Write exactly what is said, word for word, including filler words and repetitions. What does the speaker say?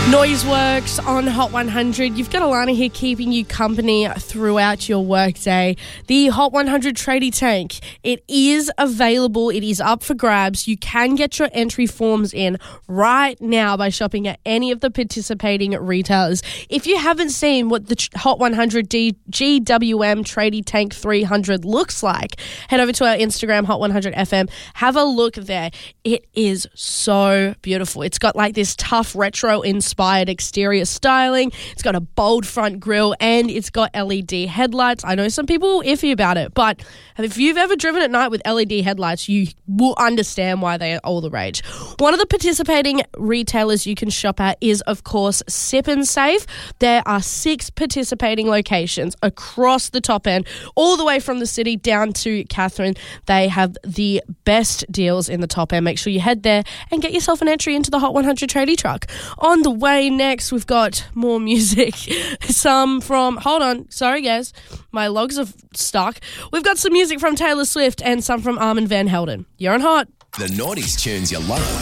Noiseworks on Hot one hundred. You've got Alana here keeping you company throughout your workday. The Hot one hundred Tradie Tank, it is available. It is up for grabs. You can get your entry forms in right now by shopping at any of the participating retailers. If you haven't seen what the Hot one hundred D- G W M Tradie Tank three hundred looks like, head over to our Instagram, Hot one hundred F M. Have a look there. It is so beautiful. It's got like this tough retro-inspired exterior styling. It's got a bold front grille and it's got L E D headlights. I know some people are iffy about it, but if you've ever driven at night with L E D headlights, you will understand why they are all the rage. One of the participating retailers you can shop at is, of course, Sip and Save. There are six participating locations across the top end, all the way from the city down to Catherine. They have the best deals in the top end. Make sure you head there and get yourself an entry into the Hot one hundred Tradie Truck. On the way next, we've got more music. Some from, hold on, sorry guys, my logs are stuck. We've got some music from Taylor Swift and some from Armin van Helden. You're on Hot. The Naughties tunes you love.